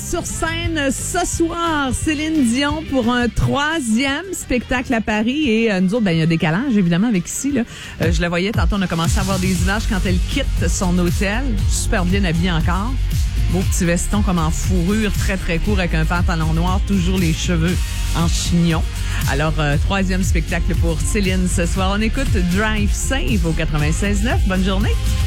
sur scène ce soir. Céline Dion pour un 3e spectacle à Paris. Et nous autres, il y a un décalage, évidemment, avec ici. Là. Je la voyais, tantôt, on a commencé à avoir des images quand elle quitte son hôtel. Super bien habillée encore. Beau petit veston comme en fourrure, très, très court, avec un pantalon noir, toujours les cheveux en chignon. Alors, 3e spectacle pour Céline ce soir. On écoute Drive Safe au 96.9. Bonne journée.